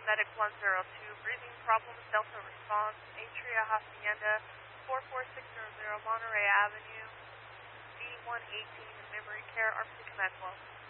Medic 102, breathing problems, Delta response, Atria Hacienda, 44600 Monterey Avenue, B118 in memory care, Army Command 12.